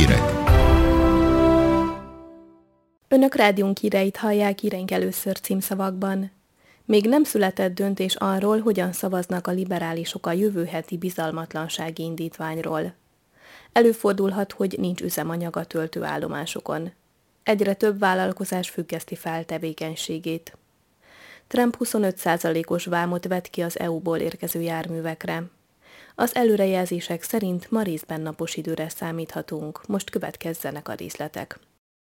hírek. Önök rádiónk híreit hallják híreink először címszavakban. Még nem született döntés arról, hogyan szavaznak a liberálisok a jövő heti bizalmatlansági indítványról. Előfordulhat, hogy nincs üzemanyag a töltőállomásokon. Egyre több vállalkozás függeszti fel tevékenységét. Trump 25%-os vámot vet ki az EU-ból érkező járművekre. Az előrejelzések szerint ma részben napos időre számíthatunk, most következzenek a részletek.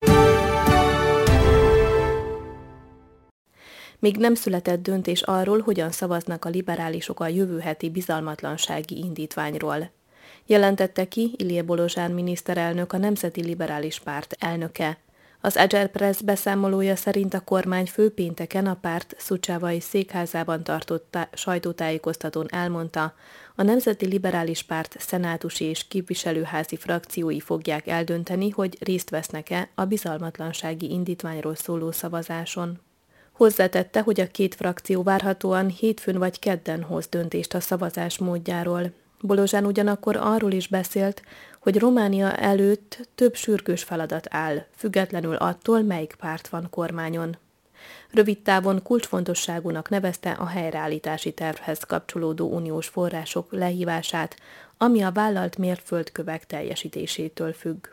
Még nem született döntés arról, hogyan szavaznak a liberálisok a jövő heti bizalmatlansági indítványról. Jelentette ki Ilije Bolozsán miniszterelnök, a Nemzeti Liberális Párt elnöke. Az Agierpress beszámolója szerint a kormány pénteken a párt Suceavai székházában tartott sajtótájékoztatón elmondta, a Nemzeti Liberális Párt szenátusi és képviselőházi frakciói fogják eldönteni, hogy részt vesznek-e a bizalmatlansági indítványról szóló szavazáson. Hozzátette, hogy a két frakció várhatóan hétfőn vagy kedden hoz döntést a szavazás módjáról. Bolozsán ugyanakkor arról is beszélt, hogy Románia előtt több sürgős feladat áll, függetlenül attól, melyik párt van kormányon. Rövid távon kulcsfontosságúnak nevezte a helyreállítási tervhez kapcsolódó uniós források lehívását, ami a vállalt mérföldkövek teljesítésétől függ.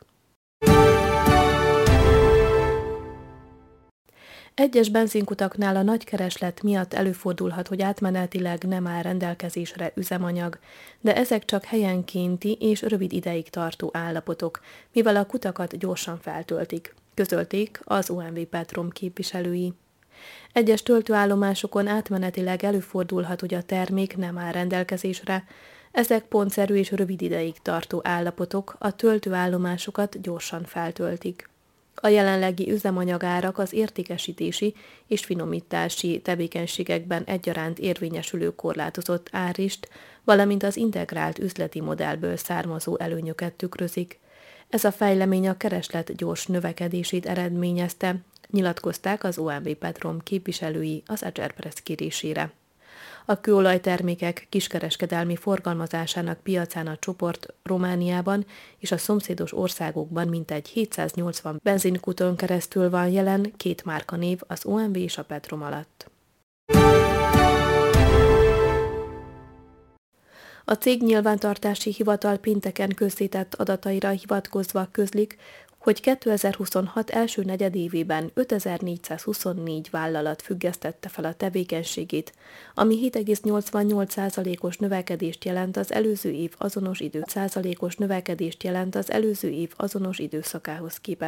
Egyes benzinkutaknál a nagy kereslet miatt előfordulhat, hogy átmenetileg nem áll rendelkezésre üzemanyag, de ezek csak helyenkénti és rövid ideig tartó állapotok, mivel a kutakat gyorsan feltöltik, közölték az OMV Petrom képviselői. Egyes töltőállomásokon átmenetileg előfordulhat, hogy a termék nem áll rendelkezésre, ezek pontszerű és rövid ideig tartó állapotok, a töltőállomásokat gyorsan feltöltik. A jelenlegi üzemanyagárak az értékesítési és finomítási tevékenységekben egyaránt érvényesülő korlátozott árist, valamint az integrált üzleti modellből származó előnyöket tükrözik. Ez a fejlemény a kereslet gyors növekedését eredményezte, nyilatkozták az OMV Petrom képviselői az Agierpress kérésére. A kőolajtermékek kiskereskedelmi forgalmazásának piacán a csoport Romániában és a szomszédos országokban mintegy 780 benzinkuton keresztül van jelen, 2 márkanév az OMV és a Petrom alatt. A cég nyilvántartási hivatal pénteken közzétett adataira hivatkozva közlik, hogy 2026 első negyedévében 5424 vállalat függesztette fel a tevékenységét, ami 7,88%-os növekedést jelent az előző év azonos időszakához képest.